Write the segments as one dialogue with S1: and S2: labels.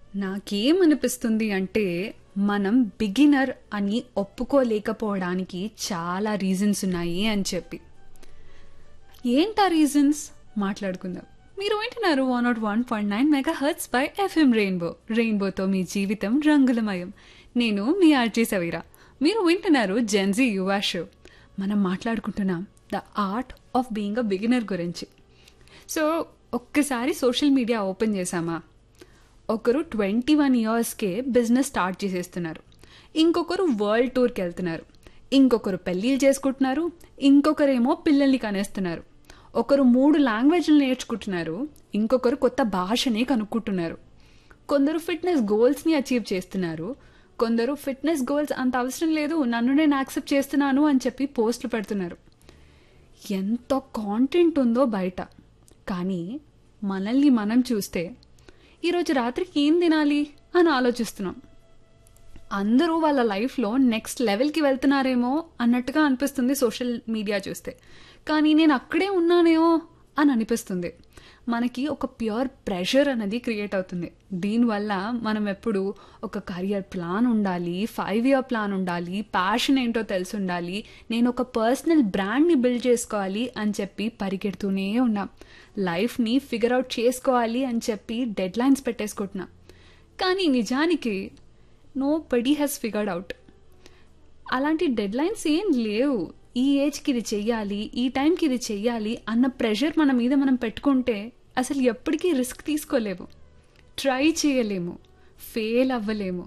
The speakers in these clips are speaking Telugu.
S1: నాకేమనిపిస్తుంది అంటే మనం బిగినర్ అని ఒప్పుకోలేకపోవడానికి చాలా రీజన్స్ ఉన్నాయి అని చెప్పి. ఏంటా రీజన్స్ మాట్లాడుకుందాం. మీరు వింటున్నారు 101.9 mega hurts by FM rainbow. రెయిన్బోతో మీ జీవితం రంగులమయం. నేను మీ ఆర్జే సవీరా. మీరు వింటున్నారు జెన్జీ యువా షో. మనం మాట్లాడుకుంటున్నాం the art of being a beginner గురించి. సో ఒక్కసారి సోషల్ మీడియా ఓపెన్ చేసామా, ఒకరు 21 ఇయర్స్కే బిజినెస్ స్టార్ట్ చేసేస్తున్నారు, ఇంకొకరు వరల్డ్ టూర్కి వెళ్తున్నారు, ఇంకొకరు పెళ్ళిళ్ళు చేసుకుంటున్నారు, ఇంకొకరేమో పిల్లల్ని కనేస్తున్నారు, ఒకరు 3 లాంగ్వేజ్లు నేర్చుకుంటున్నారు, ఇంకొకరు కొత్త భాషని కనుక్కుంటున్నారు, కొందరు ఫిట్నెస్ గోల్స్ని అచీవ్ చేస్తున్నారు, కొందరు ఫిట్నెస్ గోల్స్ అంత అవసరం లేదు, నన్ను నేను యాక్సెప్ట్ చేస్తున్నాను అని చెప్పి పోస్టులు పెడుతున్నారు. ఎంత కాంటెంట్ ఉందో బయట. కానీ మనల్ని మనం చూస్తే ఈరోజు రాత్రికి ఏం తినాలి అని ఆలోచిస్తున్నాం. అందరూ వాళ్ళ లైఫ్లో నెక్స్ట్ లెవెల్కి వెళ్తున్నారేమో అన్నట్టుగా అనిపిస్తుంది సోషల్ మీడియా చూస్తే. కానీ నేను అక్కడే ఉన్నానేమో అని అనిపిస్తుంది. మనకి ఒక ప్యూర్ ప్రెషర్ అనేది క్రియేట్ అవుతుంది. దీనివల్ల మనం ఎప్పుడు ఒక కెరియర్ ప్లాన్ ఉండాలి, 5 ఇయర్ ప్లాన్ ఉండాలి, ప్యాషన్ ఏంటో తెలిసి ఉండాలి, నేను ఒక పర్సనల్ బ్రాండ్ని బిల్డ్ చేసుకోవాలి అని చెప్పి పరిగెడుతూనే ఉన్నాం. లైఫ్ని ఫిగర్ అవుట్ చేసుకోవాలి అని చెప్పి డెడ్ లైన్స్ పెట్టేసుకుంటున్నాం. కానీ నిజానికి no body has figured out. అలాంటి డెడ్ లైన్స్ ఏం లేవు. ఈ ఏజ్కి ఇది చెయ్యాలి, ఈ టైంకి ఇది చెయ్యాలి అన్న ప్రెషర్ మన మీద మనం పెట్టుకుంటే అసలు ఎప్పటికీ రిస్క్ తీసుకోలేము, ట్రై చేయలేము, fail అవ్వలేము.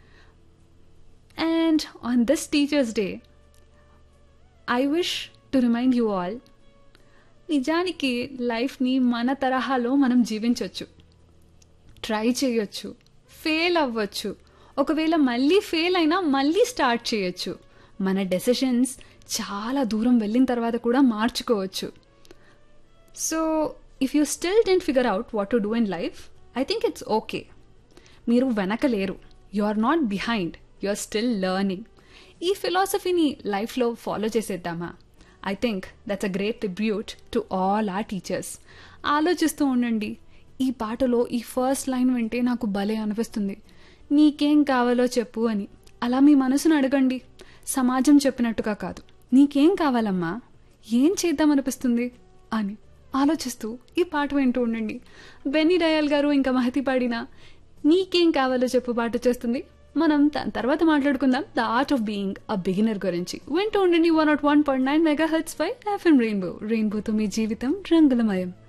S1: And on this teachers day I wish to remind you all, నిజానికి లైఫ్ని మన తరహాలో మనం జీవించవచ్చు, ట్రై చేయొచ్చు, ఫెయిల్ అవ్వచ్చు, ఒకవేళ మళ్ళీ ఫెయిల్ అయినా మళ్ళీ స్టార్ట్ చేయొచ్చు. మన డెసిషన్స్ చాలా దూరం వెళ్ళిన తర్వాత కూడా మార్చుకోవచ్చు. So if you still dent figure out what to do in life, I think it's okay. మీరు వెనకలేరు, you are not behind, you are still learning. ఈ ఫిలాసఫీని లైఫ్లో ఫాలో చేసేద్దామా? I think that's a great tribute to all are teachers. ఆలోచిస్తూ ఉండండి. ఈ పాటలో ఈ ఫస్ట్ లైన్ వింటే నాకు భలే అనిపిస్తుంది, నీకేం కావాలో చెప్పు అని. అలా మీ మనసును అడగండి, సమాజం చెప్పినట్టుగా కాదు. నీకేం కావాలమ్మా, ఏం చేద్దామనిపిస్తుంది అని ఆలోచిస్తూ ఈ పాట వింటూ ఉండండి. బెన్నీ డయాల్ గారు ఇంకా మహతి పాడిన నీకేం కావాలో చెప్పు పాట చేస్తుంది. మనం దాని తర్వాత మాట్లాడుకుందాం the art of being a beginner గురించి. వింటూ ఉండండి 101.9 mega hertz by FM rainbow. రెయిన్బోతో మీ జీవితం రంగులమయం.